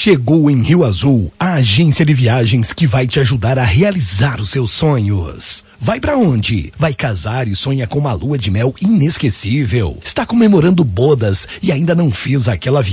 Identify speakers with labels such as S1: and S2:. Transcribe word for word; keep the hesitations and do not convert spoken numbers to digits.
S1: Chegou em Rio Azul a agência de viagens que vai te ajudar a realizar os seus sonhos. Vai pra onde? Vai casar e sonha com uma lua de mel inesquecível? Está comemorando bodas e ainda não fez aquela viagem?